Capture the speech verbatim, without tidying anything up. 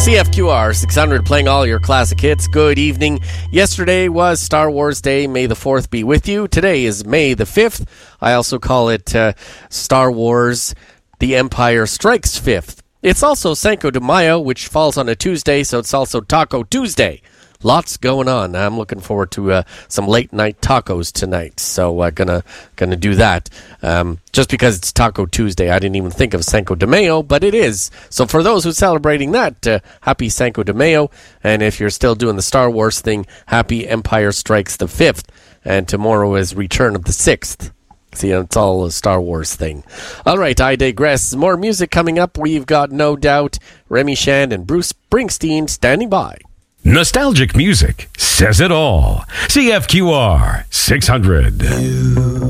C F Q R six hundred playing all your classic hits. Good evening. Yesterday was Star Wars Day. May the fourth be with you. Today is May the fifth. I also call it uh, Star Wars The Empire Strikes Fifth. It's also Cinco de Mayo, which falls on a Tuesday, so it's also Taco Tuesday. Lots going on. I'm looking forward to uh, some late night tacos tonight, so I'm uh, gonna gonna do that. Um, just because it's Taco Tuesday, I didn't even think of Cinco de Mayo, but it is. So for those who are celebrating that, uh, happy Cinco de Mayo. And if you're still doing the Star Wars thing, happy Empire Strikes the Fifth. And tomorrow is Return of the Sixth. See, it's all a Star Wars thing. All right, I digress. More music coming up. We've got No Doubt, Remy Shand, and Bruce Springsteen standing by. Nostalgic music says it all. C F Q R six hundred. You